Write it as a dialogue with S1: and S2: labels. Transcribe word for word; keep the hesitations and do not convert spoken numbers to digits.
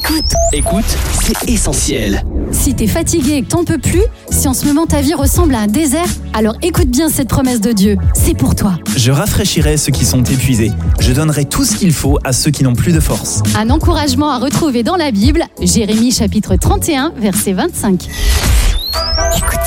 S1: Écoute.
S2: Écoute, c'est essentiel.
S1: Si t'es fatigué et que t'en peux plus, si en ce moment ta vie ressemble à un désert, alors écoute bien cette promesse de Dieu. C'est pour toi.
S3: Je rafraîchirai ceux qui sont épuisés. Je donnerai tout ce qu'il faut à ceux qui n'ont plus de force.
S1: Un encouragement à retrouver dans la Bible, Jérémie chapitre trente et un, verset vingt-cinq. Écoute.